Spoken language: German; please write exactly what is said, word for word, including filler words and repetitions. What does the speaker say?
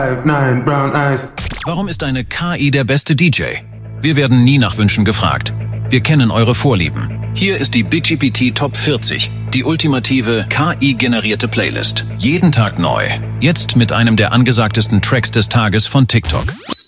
Nine brown eyes. Warum ist eine K I der beste D J? Wir werden nie nach Wünschen gefragt. Wir kennen eure Vorlieben. Hier ist die B G P T Top vierzig, die ultimative K I-generierte Playlist. Jeden Tag neu. Jetzt mit einem der angesagtesten Tracks des Tages von TikTok.